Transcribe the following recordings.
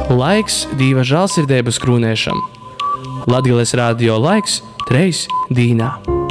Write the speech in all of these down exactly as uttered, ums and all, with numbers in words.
Laiks Dieva žēlsirdības krūnēšam. Latgales radio laiks treis dīnā.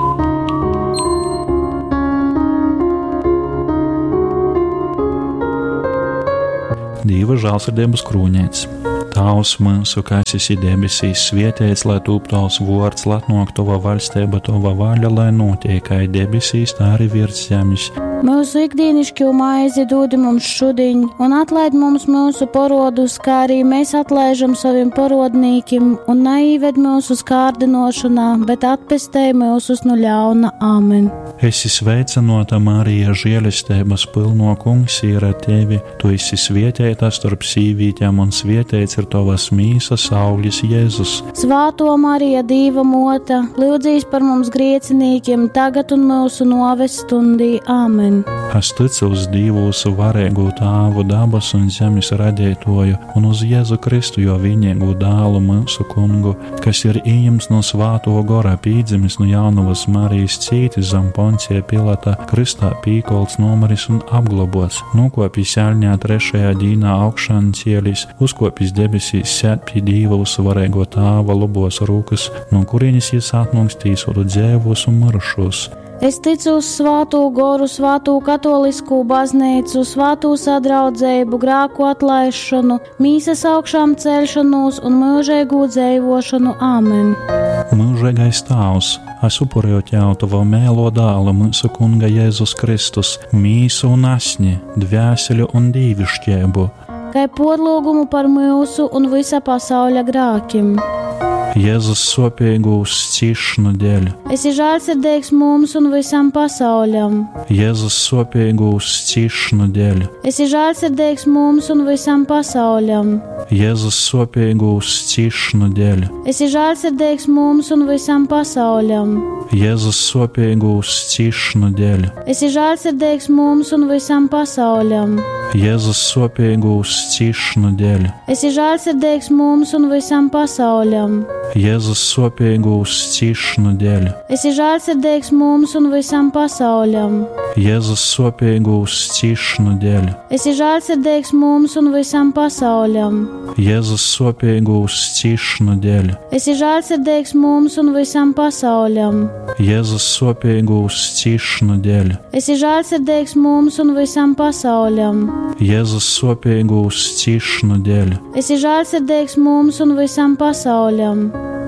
Dieva žēlsirdības krūnēts. Tavs mūsu, kas esi debesīs, svētīts, lai top tavs vārds, lai atnāk tava valstība, tava vaļa, lai notiek kā debesīs, tā arī virs zemes. Mūsu ikdienišķo maizi dod mums šodien, un atlaid mums mūsu parodus, kā arī mēs atlaižam saviem parodnīkim, un neieved mūsu kārdinošanā, bet atpestēj mūsus no ļauna. Āmen. Esi sveicināta, Marija, žēlistības pilno, Kungs ir ar tevi. Tu esi svētīta starp sīvītēm, un svētīts ir tavas mīsas auglis Jēzus. Svāto Marija, Dieva mota, lūdzīs par mums griecinīkiem, tagad un mūsu noves stundī. Āmen. Es ticu uz Dievu, varēgu Tēvu, dabas un zemes radītoju, un uz Jēzu Kristu, jo vienīgo dēlu mūsu Kungu, kas ir ieņemts no Svāto gora, pīdzimis no Jaunavas Marijas cītis zem Poncija Pilata, kristā pīkolts, nomaris un apglobots, nokopis ēļņā trešajā dīnā augšām cielis, uzkopis debesīs, sēd pie Dieva varēgo Tēva labos rūkas, no kurienes jis atnāks tīsotu dzēvos un mirušos. Es ticu uz Svāto goru, Svāto katolisku baznīcu, Svāto sadraudzējubu, grāku atlaišanu, mīsas augšām celšanos un mūžīgu dzīvošanu. Āmen. Mūžīgais Tēvs, es upurēju Tev Tava mēlo dēla, mūsu Kunga Jēzus Kristus, mīsu un asni, dvēseli un dīvišķību, kā podlūgumu par mūsu un visa pasauļa grākim. Jēzus sopīgūs cišanu dēļ. Esi žēlsirdīgs mums un visam pasauļam. Jēzus sopīgūs cišanu dēļ. Esi žēlsirdīgs mums un visam pasauļam. Jēzus sopīgūs cišanu dēļ. Esi žēlsirdīgs mums un visam pasauļam. Jēzus sopīgūs cišanu dēļ. Esi žēlsirdīgs mums un visam pasauļam. Jēzus sopīgūs cišanu dēļ. Esi žēlsirdīgs mums un visam pasauļam. Jēzus sopīgūs cišanu dēļ. Esi žēlsirdīgs mums un visam pasauļam. Jēzus sopīgūs cišanu dēļ. Esi žēlsirdīgs mums un visam pasauļam. Jēzus sopīgūs cišanu dēļ. Esi žēlsirdīgs mums un visam pasauļam. Jēzus sopīgūs cišanu dēļ. Esi žēlsirdīgs mums un visam pasauļam. Jēzus sopīgūs cišanu dēļ. Esi žēlsirdīgs mums un visam pasauļam.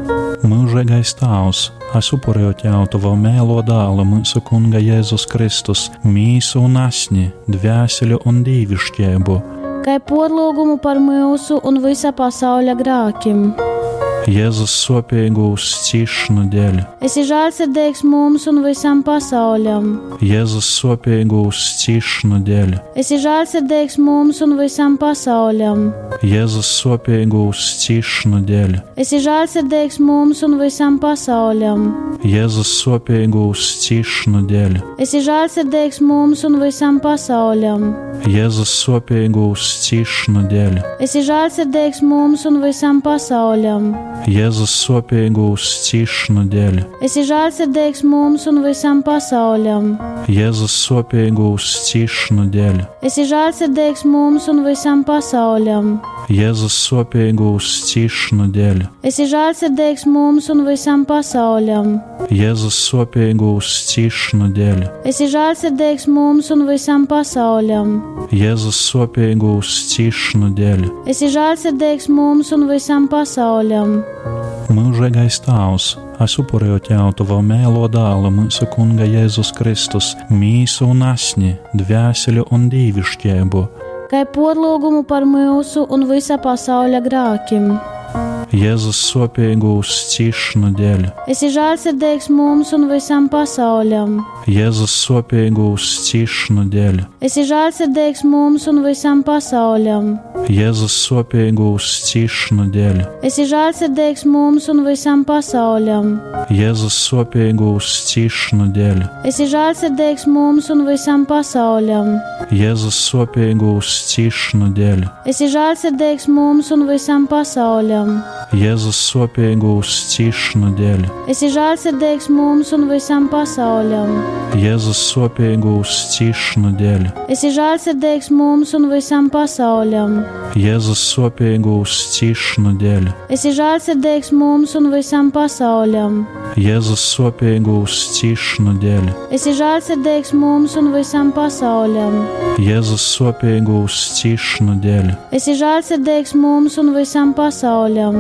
Mūžīgais Tēvs, es upurēju Tev Tava mēlo dēla, mūsu Kunga Jēzus Kristus, mīsu un asni, dvēseli un dīvišķību, kā podlūgumu par mūsu un visa pasauļa grākim. Jēzus sopīgūs cišanu dēļ. Esi žēlsirdīgs mums un visam pasauļam. Jēzus sopīgūs cišanu dēļ. Esi žēlsirdīgs mums un visam pasauļam. Jēzus sopīgūs cišanu dēļ. Esi žēlsirdīgs mums un visam pasauļam. Jēzus sopīgūs cišanu dēļ. Esi žēlsirdīgs mums un visam pasauļam. Jēzus sopīgūs cišanu dēļ. Esi žēlsirdīgs mums un visam pasauļam. Jēzus sopīgūs cišanu dēļ. Esi žēlsirdīgs mums un visam pasauļam. Jēzus sopīgūs cišanu dēļ. Esi žēlsirdīgs mums un visam pasauļam. Jēzus sopīgūs cišanu dēļ. Esi žēlsirdīgs mums un visam pasauļam. Jēzus sopīgūs cišanu dēļ. Esi žēlsirdīgs mums un visam pasauļam. Jēzus sopīgūs cišanu dēļ. Esi žēlsirdīgs mums un visam pasauļam. Mūžīgais Tēvs, es upurēju Tev Tava mēlo dēla, mūsu Kunga Jēzus Kristus, mīsu un asni, dvēseli un dīvišķību, kā podlūgumu par mūsu un visa pasauļa grākim. Jēzus sopīgūs cišanu dēļ. Esi žēlsirdīgs mums un visam pasauļam. Jēzus sopīgūs cišanu dēļ. Esi žēlsirdīgs mums un visam pasauļam. Jēzus sopīgūs cišanu dēļ. Esi žēlsirdīgs mums un visam pasauļam. Jēzus sopīgūs cišanu dēļ. Esi žēlsirdīgs mums un visam pasauļam. Jēzus sopīgūs cišanu dēļ. Esi žēlsirdīgs mums un visam pasauļam. Jēzus sopīgūs cišanu dēļ. Esi žēlsirdīgs mums un visam pasauļam. Jēzus sopīgūs cišanu dēļ. Esi žēlsirdīgs mums un visam pasauļam. Jēzus sopīgu ciešanu dēļ, Esi žēlsirdīgs mums un visam pasauļam. Jēzus sopīgu ciešanu dēļ, Esi žēlsirdīgs mums un visam pasauļam. Jēzus sopīgu ciešanu dēļ, Esi žēlsirdīgs mums un visam pasauļam.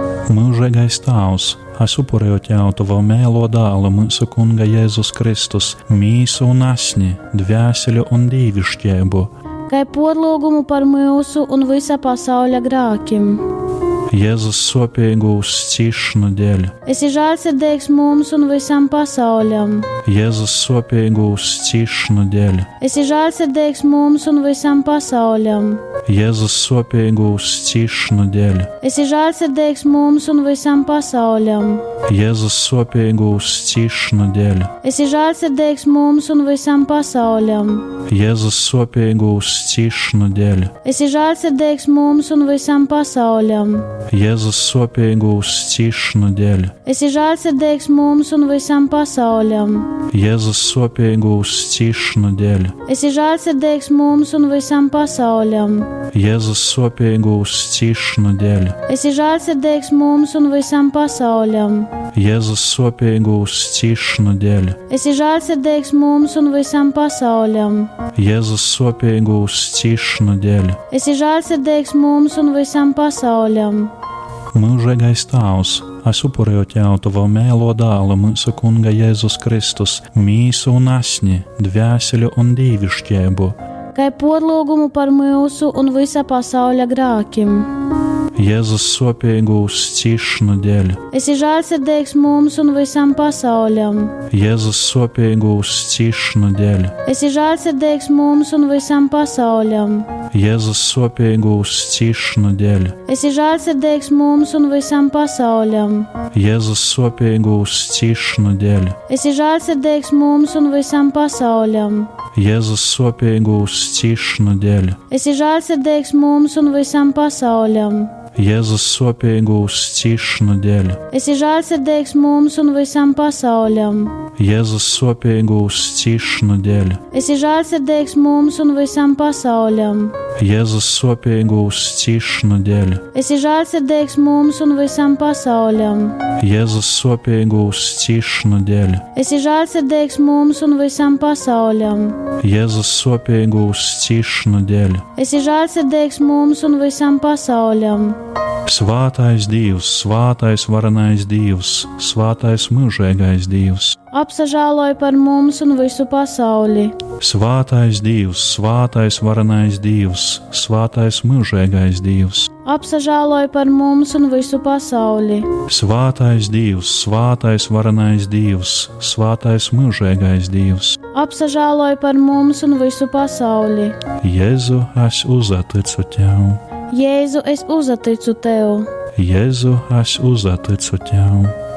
Mūžīgais Tēvs, es upurēju Tev Tavu mēlo dēlu, mūsu Kunga Jēzus Kristus, mīsu un asni, dvēseli un dīvišķību, Kai podlūgumu par mūsu un visa pasauļa grākim. Jēzus sopīgu ciešanu dēļ, Esi žēlsirdīgs mums un visam pasauļam. Jēzus sopīgu ciešanu dēļ, Esi žēlsirdīgs mums un visam pasauļam. Jēzus sopīgu ciešanu dēļ, Esi žēlsirdīgs mums un visam pasauļam. Jēzus sopīgu ciešanu dēļ, Esi žēlsirdīgs mums un visam pasauļam. Jēzus sopīgu ciešanu dēļ, Esi žēlsirdīgs mums un visam pasauļam. Jēzus sopīgu ciešanu dēļ, Esi žēlsirdīgs mums un visam pasauļam. Jēzus sopīgu ciešanu dēļ, Esi žēlsirdīgs mums un visam pasauļam. Jēzus sopīgu ciešanu dēļ, Esi žēlsirdīgs mums un visam pasauļam. Jēzus sopīgu ciešanu dēļ, Esi žēlsirdīgs mums un visam pasauļam. Jēzus sopīgu ciešanu dēļ, Esi žēlsirdīgs mums un visam pasauļam. Mūžīgais Tēvs, es upurēju Tev Tavu mēlo dēlu, mūsu Kunga Jēzus Kristus, mīsu un asni, dvēseli un dīvišķību, Kai podlūgumu par mūsu un visa pasauļa grākim. Jēzus sopīgu ciešanu dēļ, Esi žēlsirdīgs mums un visam pasauļam. Jēzus sopīgu ciešanu dēļ, Esi žēlsirdīgs mums un visam pasauļam. Jēzus sopīgu ciešanu dēļ, Esi žēlsirdīgs mums un visam pasauļam. Jēzus sopīgu ciešanu dēļ, Esi žēlsirdīgs mums un visam pasauļam. Jēzus sopīgu ciešanu dēļ, Esi žēlsirdīgs mums un visam pasauļam. Jēzus sopīgu ciešanu dēļ, Esi žēlsirdīgs mums un visam pasauļam. Jēzus sopīgu ciešanu dēļ, Esi žēlsirdīgs mums un visam pasauļam. Jēzus sopīgu ciešanu dēļ, Esi žēlsirdīgs mums un visam pasauļam. Jēzus sopīgu ciešanu dēļ, Esi žēlsirdīgs mums un visam pasauļam. Jēzus sopīgu ciešanu dēļ, Esi žēlsirdīgs mums un visam pasauļam. Svātais Dievs, svātais varenais Dievs, svātais mūžīgais Dievs, Apsažāloj par mums un visu pasauli. svātais Dievs, svātais varenais Dievs, svātais mūžīgais Dievs, Apsažāloj par mums un visu pasauli. svātais Dievs, svātais varenais Dievs, svātais mūžīgais Dievs. Apsažāloj par mums un visu pasauli. Jēzu, es uzaticu Tev, Jēzu, es uzaticu Tev. Jēzu, es uzaticu Tev.